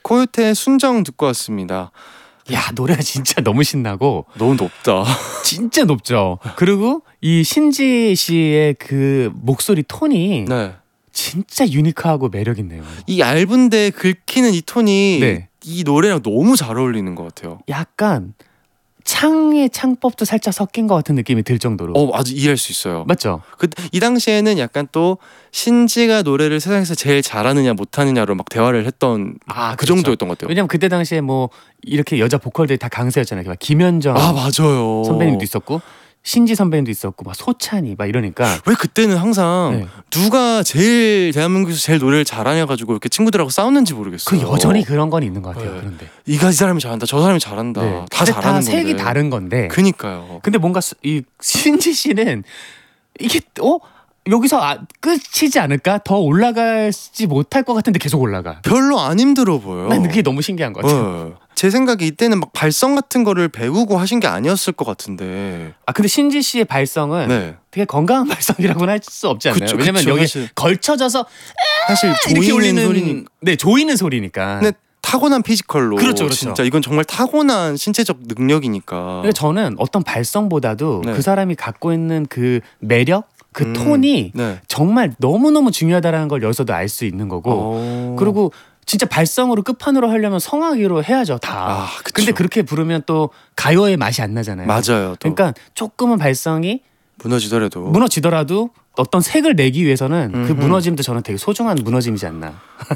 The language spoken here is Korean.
코요태의 순정 듣고 왔습니다. 야, 노래가 진짜 너무 신나고 너무 높다. 진짜 높죠. 그리고 이 신지 씨의 그 목소리 톤이 네. 진짜 유니크하고 매력 있네요. 이 얇은데 긁히는 이 톤이 네. 이 노래랑 너무 잘 어울리는 것 같아요. 약간 창의 창법도 살짝 섞인 것 같은 느낌이 들 정도로. 아주 이해할 수 있어요. 맞죠? 이 당시에는 약간 또 신지가 노래를 세상에서 제일 잘하느냐 못하느냐로 막 대화를 했던 그 그렇죠. 정도였던 것 같아요. 왜냐면 그때 당시에 뭐 이렇게 여자 보컬들이 다 강세였잖아요. 김연정 맞아요. 선배님도 있었고 신지 선배님도 있었고 막 소찬이 막 이러니까 왜 그때는 항상 누가 제일 대한민국에서 제일 노래를 잘하냐 가지고 이렇게 친구들하고 싸웠는지 모르겠어요. 그 여전히 그런 건 있는 것 같아요. 그런데 이 사람이 잘한다, 저 사람이 잘한다, 다 근데 잘하는 건데. 색이 다른 건데. 그니까요. 근데 뭔가 이 신지 씨는 이게 여기서 끝이지 않을까? 더 올라가지 못할 것 같은데 계속 올라가. 별로 안 힘들어 보여요. 난 그게 너무 신기한 것 같아요. 제 생각에 이때는 막 발성 같은 거를 배우고 하신 게 아니었을 것 같은데. 근데 신지 씨의 발성은 되게 건강한 발성이라고는 할 수 없지 않나요? 왜냐면 여기 걸쳐져서 사실 이렇게 조이는 올리는 소리니까. 네, 조이는 소리니까. 근데 타고난 피지컬로. 그렇죠. 진짜 이건 정말 타고난 신체적 능력이니까. 그러니까 저는 어떤 발성보다도 그 사람이 갖고 있는 그 매력, 그 톤이 정말 너무너무 중요하다는 걸 여기서도 알 수 있는 거고. 그리고 진짜 발성으로 끝판으로 하려면 성악으로 해야죠, 다. 근데 그렇게 부르면 또 가요의 맛이 안 나잖아요. 맞아요. 그러니까 조금은 발성이 무너지더라도 어떤 색을 내기 위해서는 그 무너짐도 저는 되게 소중한 무너짐이지 않나.